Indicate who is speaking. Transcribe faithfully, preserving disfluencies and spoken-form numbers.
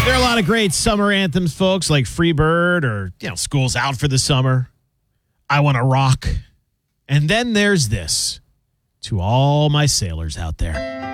Speaker 1: There are a lot of great summer anthems, folks, like Free Bird or, you know, School's Out for the Summer. I Want to Rock. And then there's this. To all my sailors out there.